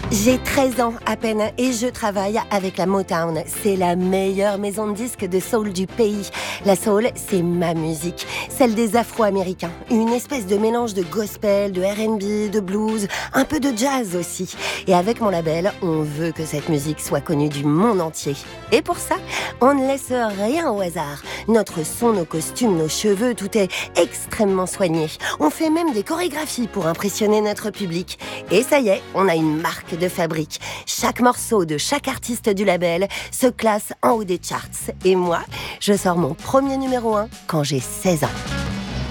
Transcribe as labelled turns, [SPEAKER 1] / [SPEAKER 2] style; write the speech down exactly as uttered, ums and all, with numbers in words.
[SPEAKER 1] J'ai treize ans à peine et je travaille avec la Motown. C'est la meilleure maison de disques de soul du pays. La soul, c'est ma musique, celle des Afro-Américains. Une espèce de mélange de gospel, de R and B, de blues, un peu de jazz aussi. Et avec mon label, on veut que cette musique soit connue du monde entier. Et pour ça, on ne laisse rien au hasard. Notre son, nos costumes, nos cheveux, tout est extrêmement soigné. On fait même des chorégraphies pour impressionner notre public. Et ça y est, on a une marque de fabrique. Chaque morceau de chaque artiste du label se classe en haut des charts. Et moi, je sors mon premier numéro un quand j'ai seize ans.